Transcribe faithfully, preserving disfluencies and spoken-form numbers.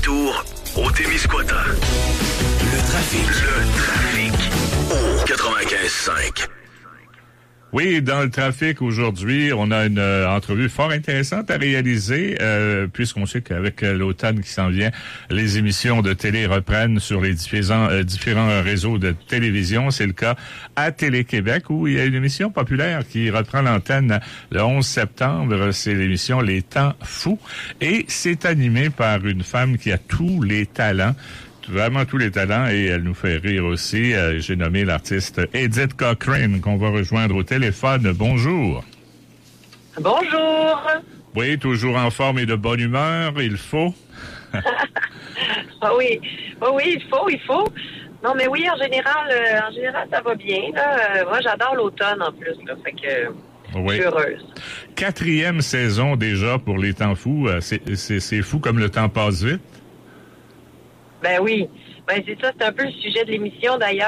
retour au Témiscouata. Le trafic. Le trafic. Au quatre-vingt-quinze cinq. Oui, dans le trafic aujourd'hui, on a une euh, entrevue fort intéressante à réaliser, euh, puisqu'on sait qu'avec euh, l'automne qui s'en vient, les émissions de télé reprennent sur les différents, euh, différents réseaux de télévision. C'est le cas à Télé-Québec, où il y a une émission populaire qui reprend l'antenne le onze septembre. C'est l'émission Les Temps Fous. Et c'est animé par une femme qui a tous les talents. Vraiment tous les talents, et elle nous fait rire aussi. Euh, j'ai nommé l'artiste Edith Cochrane, qu'on va rejoindre au téléphone. Bonjour. Bonjour. Oui, toujours en forme et de bonne humeur, il faut. Ah oui, oh oui, il faut, il faut. Non, mais oui, en général, euh, en général, ça va bien. Là. Euh, moi, j'adore l'automne en plus, là, fait que oui. Je suis heureuse. Quatrième saison déjà pour Les Temps Fous. C'est, c'est, c'est fou comme le temps passe vite. Ben oui. Ben c'est ça, c'est un peu le sujet de l'émission d'ailleurs.